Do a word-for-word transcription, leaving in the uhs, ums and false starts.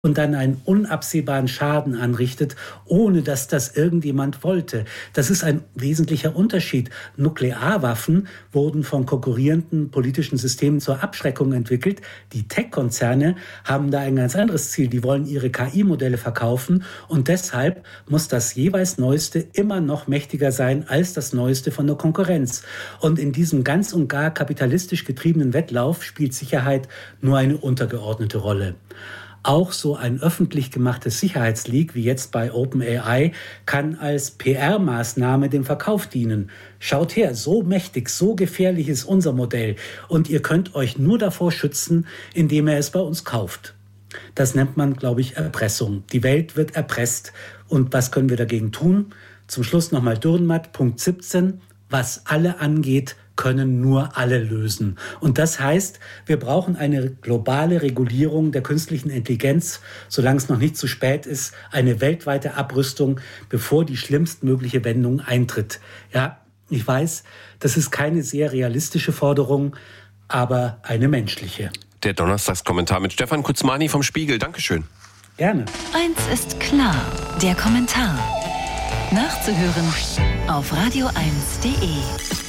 und dann einen unabsehbaren Schaden anrichtet, ohne dass das irgendjemand wollte. Das ist ein wesentlicher Unterschied. Nuklearwaffen wurden von konkurrierenden politischen Systemen zur Abschreckung entwickelt. Die Tech-Konzerne haben da ein ganz anderes Ziel. Die wollen ihre K I-Modelle verkaufen und deshalb muss das jeweils Neueste immer noch mächtiger sein als das Neueste von der Konkurrenz. Und in diesem ganz und gar kapitalistisch getriebenen Wettlauf spielt Sicherheit nur eine untergeordnete Rolle. Auch so ein öffentlich gemachtes Sicherheitsleak wie jetzt bei OpenAI kann als P R-Maßnahme dem Verkauf dienen. Schaut her, so mächtig, so gefährlich ist unser Modell und ihr könnt euch nur davor schützen, indem ihr es bei uns kauft. Das nennt man, glaube ich, Erpressung. Die Welt wird erpresst. Und was können wir dagegen tun? Zum Schluss nochmal Dürrenmatt, Punkt siebzehn. Was alle angeht, können nur alle lösen. Und das heißt, wir brauchen eine globale Regulierung der künstlichen Intelligenz, solange es noch nicht zu spät ist, eine weltweite Abrüstung, bevor die schlimmstmögliche Wendung eintritt. Ja, ich weiß, das ist keine sehr realistische Forderung, aber eine menschliche. Der Donnerstagskommentar mit Stefan Kutzmani vom Spiegel. Dankeschön. Gerne. Eins ist klar, der Kommentar. Nachzuhören auf radio eins punkt de.